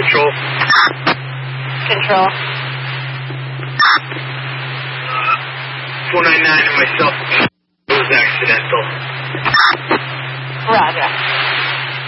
Control. Control. 499 and myself. It was accidental. Roger.